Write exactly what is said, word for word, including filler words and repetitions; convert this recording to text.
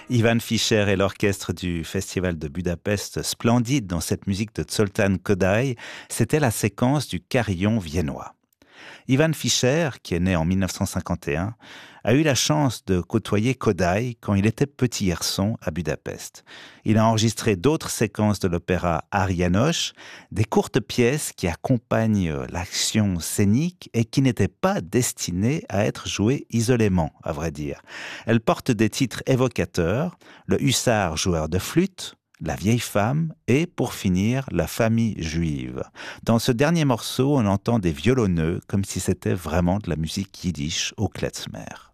Ivan Fischer et l'orchestre du Festival de Budapest, splendide dans cette musique de Zoltán Kodály, c'était la séquence du carillon viennois. Ivan Fischer, qui est né en mille neuf cent cinquante et un, a eu la chance de côtoyer Kodály quand il était petit garçon à Budapest. Il a enregistré d'autres séquences de l'opéra Ár János, des courtes pièces qui accompagnent l'action scénique et qui n'étaient pas destinées à être jouées isolément, à vrai dire. Elles portent des titres évocateurs, le hussard joueur de flûte, la vieille femme et, pour finir, la famille juive. Dans ce dernier morceau, on entend des violonneux comme si c'était vraiment de la musique yiddish au klezmer.